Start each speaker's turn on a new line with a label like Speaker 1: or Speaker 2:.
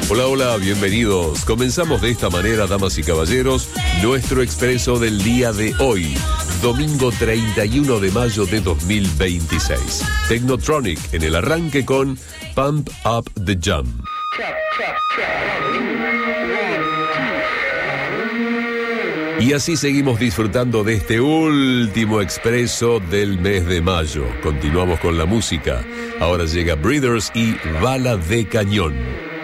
Speaker 1: Hola, hola, bienvenidos. Comenzamos de esta manera, damas y caballeros, nuestro expreso del día de hoy, domingo 31 de mayo de 2026. Technotronic en el arranque con Pump Up the Jam. Y así seguimos disfrutando de este último expreso del mes de mayo. Continuamos con la música. Ahora llega Breeders y Bala de Cañón.